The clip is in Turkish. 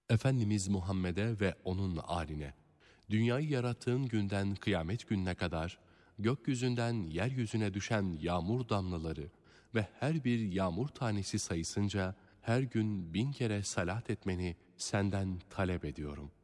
Efendimiz Muhammed'e ve onun âline, dünyayı yarattığın günden kıyamet gününe kadar, gökyüzünden yeryüzüne düşen yağmur damlaları ve her bir yağmur tanesi sayısınca her gün 1000 kere salat etmeni senden talep ediyorum.